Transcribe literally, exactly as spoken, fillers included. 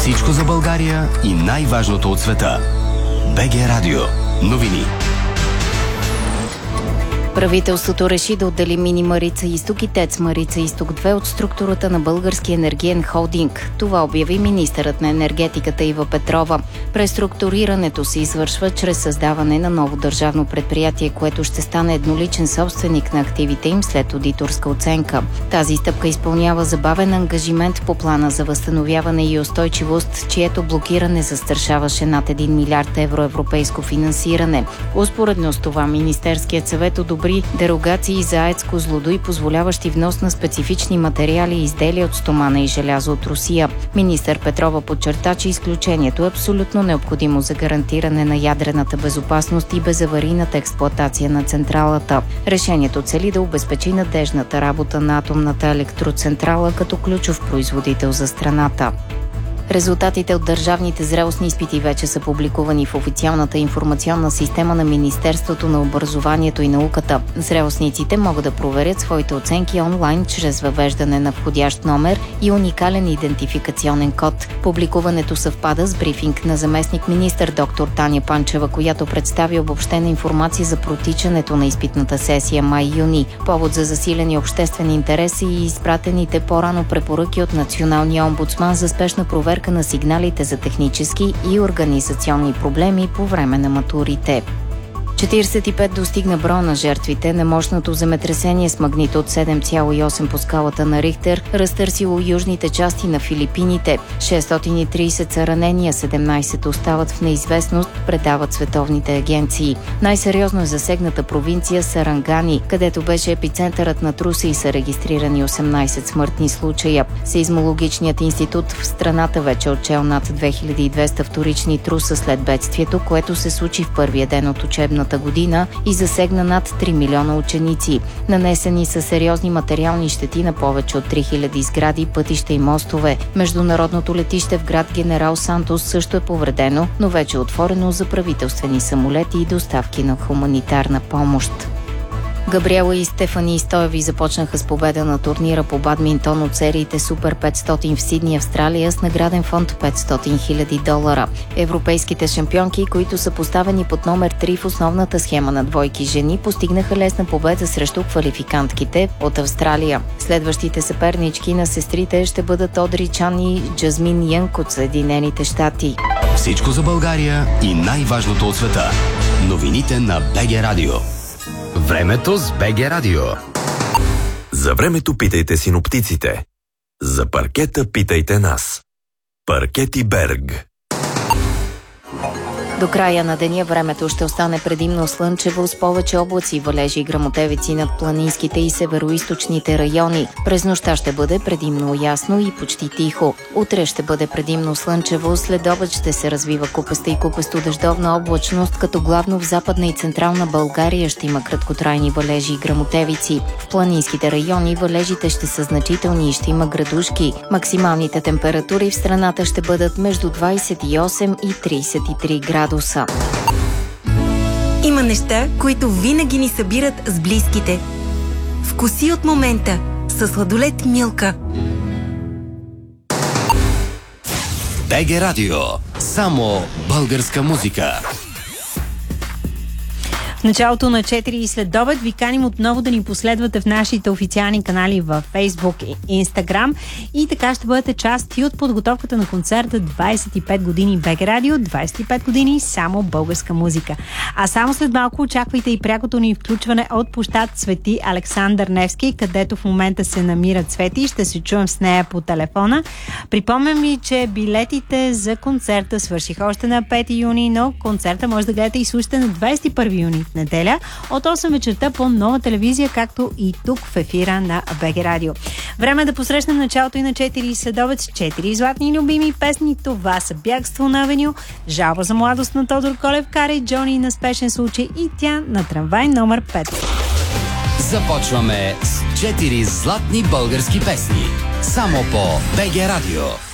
Всичко за България и най-важното от света. БГ Радио. Новини. Правителството реши да отдели Мини Марица Изток и ТЕЦ Марица Изток две от структурата на Български енергиен холдинг. Това обяви министърът на енергетиката Ива Петрова. Преструктурирането се извършва чрез създаване на ново държавно предприятие, което ще стане едноличен собственик на активите им след одиторска оценка. Тази стъпка изпълнява забавен ангажимент по плана за възстановяване и устойчивост, чието блокиране застрашаваше над един милиард евро европейско финансиране. Успоредно с това Министерският съвет одобри дерогации за АЕЦ Козлодуй, позволяващи внос на специфични материали и изделия от стомана и желязо от Русия. Министър Петрова подчерта, че изключението е абсолютно необходимо за гарантиране на ядрената безопасност и безаварийната експлоатация на централата. Решението цели да обезпечи надежната работа на атомната електроцентрала като ключов производител за страната. Резултатите от държавните зрелостни изпити вече са публикувани в официалната информационна система на Министерството на образованието и науката. Зрелостниците могат да проверят своите оценки онлайн чрез въвеждане на входящ номер и уникален идентификационен код. Публикуването съвпада с брифинг на заместник-министър доктор Таня Панчева, която представи обобщена информация за протичането на изпитната сесия май-юни. Повод за засилени обществен интерес и изпратените по-рано препоръки от Националния омбудсман за спешна проверка на сигналите за технически и организационни проблеми по време на матурите. четиридесет и пет достигна броя на жертвите на мощното земетресение с магнитуд седем цяло и осем по скалата на Рихтер, разтърсило южните части на Филипините. шестстотин и тридесет са ранени, седемнадесет остават в неизвестност, предават световните агенции. Най-сериозно е засегната провинция Сарангани, където беше епицентърът на труса и са регистрирани осемнадесет смъртни случая. Сейзмологичният институт в страната вече отчел над две хиляди и двеста вторични труса след бедствието, което се случи в първия ден от учебната година и засегна над три милиона ученици. Нанесени са сериозни материални щети на повече от три хиляди сгради, пътища и мостове. Международното летище в град Генерал Сантос също е повредено, но вече е отворено за правителствени самолети и доставки на хуманитарна помощ. Габриела и Стефани Стоеви започнаха с победа на турнира по бадминтон от сериите Супер петстотин в Сидни, Австралия, с награден фонд петстотин хиляди долара. Европейските шампионки, които са поставени под номер три в основната схема на двойки жени, постигнаха лесна победа срещу квалификантките от Австралия. Следващите съпернички на сестрите ще бъдат Одри Чан и Джазмин Янг от Съединените щати. Всичко за България и най-важното от света. Новините на БГ Радио. Времето с БГ Радио. За времето питайте синоптиците. За паркета питайте нас. Паркети Берг. До края на деня времето ще остане предимно слънчево с повече облаци, валежи и гръмотевици над планинските и североизточните райони. През нощта ще бъде предимно ясно и почти тихо. Утре ще бъде предимно слънчево, след обед ще се развива купеста и купесто-дъждовна облачност, като главно в Западна и Централна България ще има краткотрайни валежи и гръмотевици. В планинските райони валежите ще са значителни и ще има градушки. Максималните температури в страната ще бъдат между двадесет и осем и тридесет и три градуса. Има неща, които винаги ни събират с близките. Вкуси от момента със сладолед Милка. БГ Радио. Само българска музика. В началото на четири и след обед ви каним отново да ни последвате в нашите официални канали във Facebook и Instagram и така ще бъдете част и от подготовката на концерта двадесет и пет години БГ Радио, двадесет и пет години само българска музика. А само след малко очаквайте и прякото ни включване от площад Свети Александър Невски, където в момента се намира Цвети и ще се чуем с нея по телефона. Припомням ви, че билетите за концерта свършиха още на пети юни, но концерта може да гледате и слушате на двадесет и първи юни в неделя от осем вечерта по Нова телевизия, както и тук в ефира на БГ Радио. Време да посрещнем началото и на четири следобед с четири златни любими песни. Това са Бягство на Авеню, Жалба за младост на Тодор Колев, Карай Джони на Спешен случай и Тя на Трамвай номер пет. Започваме с четири златни български песни. Само по БГ Радио.